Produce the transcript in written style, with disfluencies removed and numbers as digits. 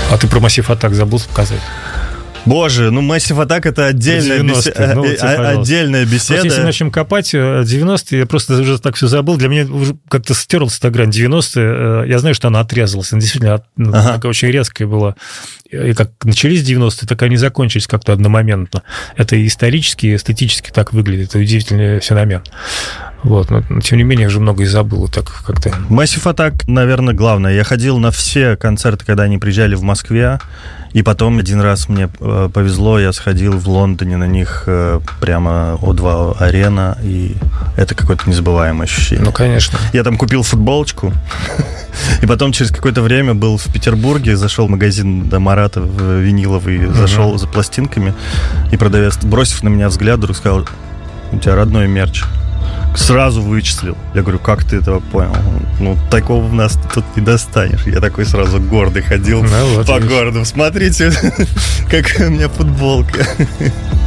А ты про Massive Attack забыл сказать? Боже, ну Massive Attack — это отдельная беседа. Просто если начнем копать 90-е, я просто уже так все забыл. Для меня уже как-то стерлась эта грань. 90-е, я знаю, что она отрезалась. Она действительно такая очень резкая была. И как начались 90-е, так они закончились как-то одномоментно. Это и исторически, и эстетически так выглядит. Это удивительный феномен. Вот, но тем не менее, я уже много и забыл так как-то. Massive Attack, наверное, главное. Я ходил на все концерты, когда они приезжали в Москве, и потом один раз мне повезло, я сходил в Лондоне на них прямо О2 Арена, и это какое-то незабываемое ощущение. Ну, конечно. Я там купил футболочку, и потом через какое-то время был в Петербурге, зашел в магазин до Марата виниловый, зашел за пластинками, и продавец, бросив на меня взгляд, вдруг сказал: у тебя родной мерч. Сразу вычислил. Я говорю: как ты этого понял? Ну, такого у нас тут не достанешь. Я такой сразу гордый ходил по городу. Смотрите, какая у меня футболка.